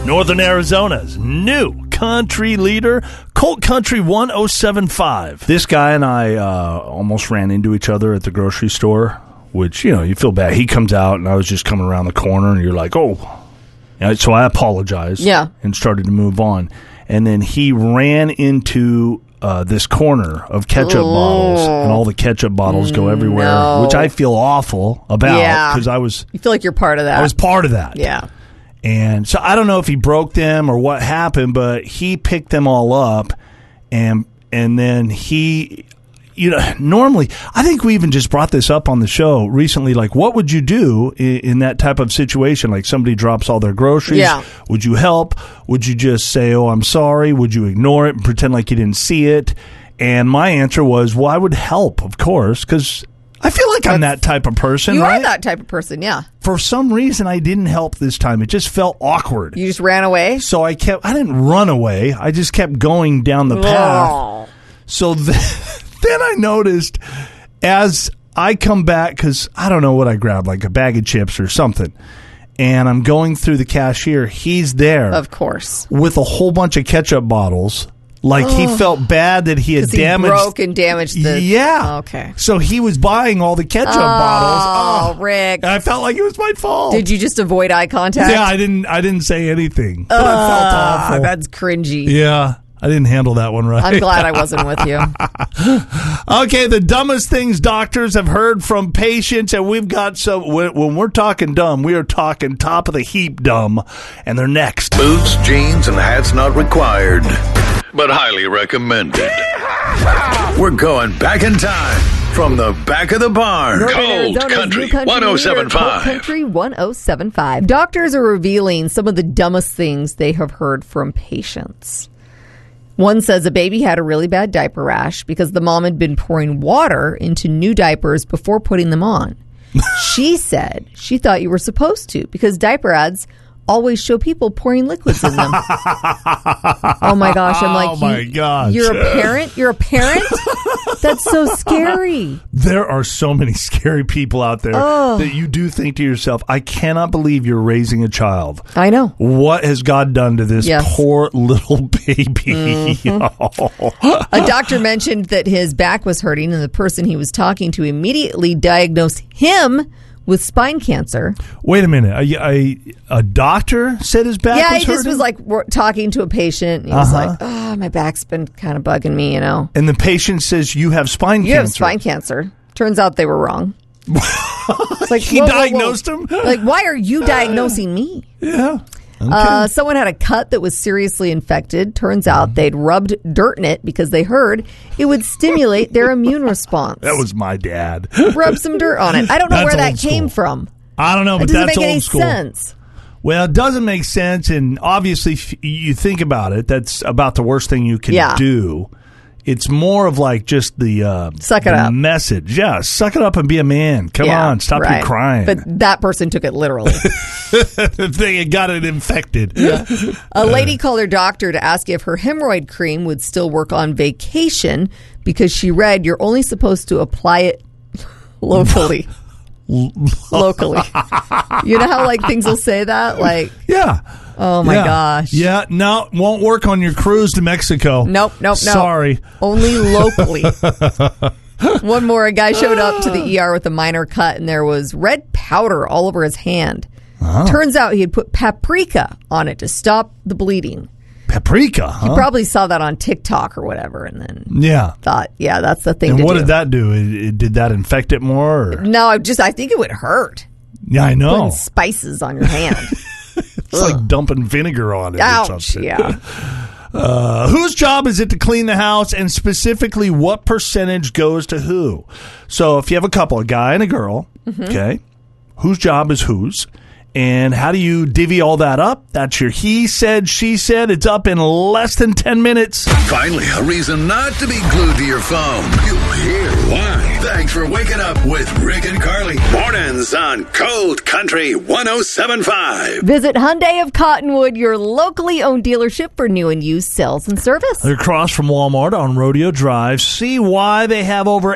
Northern Arizona's new country leader, Colt Country 1075. This guy and I almost ran into each other at the grocery store, which, you feel bad. He comes out, and I was just coming around the corner, and you're like, oh. So I apologized and started to move on. And then he ran into this corner of ketchup bottles, and all the ketchup bottles go everywhere, which I feel awful about because You feel like you're part of that. I was part of that. Yeah. And so I don't know if he broke them or what happened, but he picked them all up, and then he, normally, I think we even just brought this up on the show recently, like, what would you do in that type of situation? Like, somebody drops all their groceries. Yeah. Would you help? Would you just say, oh, I'm sorry? Would you ignore it and pretend like you didn't see it? And my answer was, well, I would help, of course, because I feel like I'm that type of person, You right? are that type of person, yeah. For some reason, I didn't help this time. It just felt awkward. You just ran away? So I didn't run away. I just kept going down the path. So then I noticed as I come back, because I don't know what I grabbed, like a bag of chips or something, and I'm going through the cashier. He's there. Of course. With a whole bunch of ketchup bottles. Like, he felt bad that he had damaged. He broke and damaged the. Yeah. Okay. So he was buying all the ketchup bottles. Oh, Rick. And I felt like it was my fault. Did you just avoid eye contact? Yeah, I didn't say anything. But I felt awful. That's cringy. Yeah. I didn't handle that one right. I'm glad I wasn't with you. Okay, the dumbest things doctors have heard from patients, and we've got some. When we're talking dumb, we are talking top of the heap dumb, and they're next. Boots, jeans, and hats not required, but highly recommended. We're going back in time from the back of the barn. Cold Country 1075. Country 1075. Doctors are revealing some of the dumbest things they have heard from patients. One says a baby had a really bad diaper rash because the mom had been pouring water into new diapers before putting them on. She said she thought you were supposed to because diaper ads always show people pouring liquids in them. Oh my gosh. I'm like, oh my gosh. You're a parent? You're a parent? That's so scary. There are so many scary people out there that you do think to yourself, I cannot believe you're raising a child. I know. What has God done to this poor little baby? Mm-hmm. A doctor mentioned that his back was hurting, and the person he was talking to immediately diagnosed him with spine cancer. Wait a minute. A doctor said his back was hurting? Yeah, he just was like talking to a patient. And he was like, oh, my back's been kind of bugging me, And the patient says, you have spine cancer. You have spine cancer. Turns out they were wrong. It's like, he diagnosed him? Like, why are you diagnosing me? Yeah. Okay. Someone had a cut that was seriously infected. Turns out they'd rubbed dirt in it because they heard it would stimulate their immune response. That was my dad. Rub some dirt on it. I don't know where that came from. I don't know, but that's old school. It doesn't make any sense. Well, it doesn't make sense, and obviously, you think about it, that's about the worst thing you can do. It's more of like just the suck it up message. Yeah, suck it up and be a man. Come on, stop your crying. But that person took it literally. They had got it infected. Yeah. A lady called her doctor to ask if her hemorrhoid cream would still work on vacation because she read you're only supposed to apply it locally. Locally. You know how like things will say that? Like, yeah. Oh my gosh. Yeah, no, won't work on your cruise to Mexico. Nope. Sorry. Only locally. One more, a guy showed up to the ER with a minor cut and there was red powder all over his hand. Turns out he had put paprika on it to stop the bleeding. Paprika, huh? He probably saw that on TikTok or whatever and then thought, that's the thing to do. And what did that do? Did that infect it more? Or? No, I think it would hurt. Yeah, I know. Putting spices on your hand. It's like dumping vinegar on it or something. Yeah. Whose job is it to clean the house, and specifically what percentage goes to who? So if you have a couple, a guy and a girl, okay, whose job is whose? And how do you divvy all that up? That's your he said, she said. It's up in less than 10 minutes. Finally, a reason not to be glued to your phone. You'll hear why. Thanks for waking up with Rick and Carly. Mornings on Cold Country 1075. Visit Hyundai of Cottonwood, your locally owned dealership for new and used sales and service. They're across from Walmart on Rodeo Drive. See why they have over